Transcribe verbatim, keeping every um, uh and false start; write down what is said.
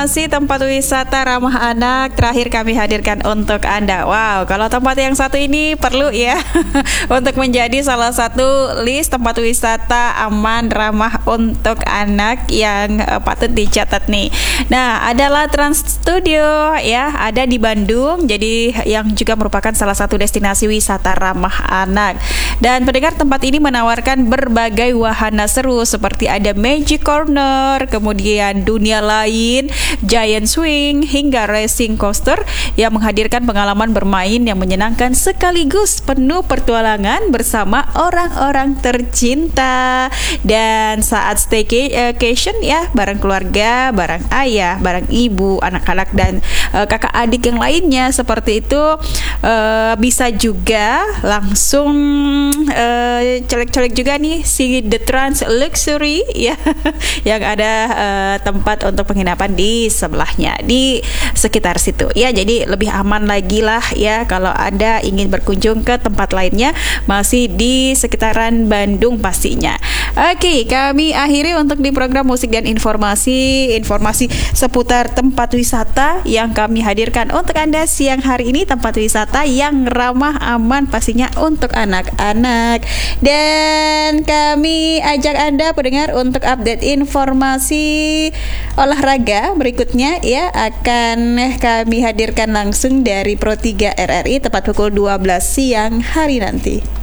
Masih tempat wisata ramah anak terakhir kami hadirkan untuk Anda. Wow, kalau tempat yang satu ini perlu ya untuk menjadi salah satu list tempat wisata aman ramah untuk anak yang uh, patut dicatat nih. Nah, adalah Trans Studio ya, ada di Bandung. Jadi yang juga merupakan salah satu destinasi wisata ramah anak. Dan pendengar, tempat ini menawarkan berbagai wahana seru seperti ada Magic Corner, kemudian dunia lain, Giant Swing, hingga racing coaster yang menghadirkan pengalaman bermain yang menyenangkan sekaligus penuh petualangan bersama orang-orang tercinta. Dan saat staycation ya, bareng keluarga, bareng ayah, bareng ibu, anak-anak dan uh, kakak adik yang lainnya seperti itu, uh, bisa juga langsung uh, colek-colek juga nih si The Trans Luxury ya yang ada uh, tempat untuk penginapan di sebelahnya di sekitar situ ya. Jadi lebih aman lagi lah ya kalau Anda ingin berkunjung ke tempat lainnya masih di sekitaran Bandung pastinya. Oke, kami akhiri untuk di program musik dan informasi informasi seputar tempat wisata yang kami hadirkan untuk Anda siang hari ini, tempat wisata yang ramah aman pastinya untuk anak-anak. Dan kami ajak Anda pendengar untuk update informasi olahraga berikutnya ya, akan kami hadirkan langsung dari Pro tiga R R I tepat pukul dua belas siang hari nanti.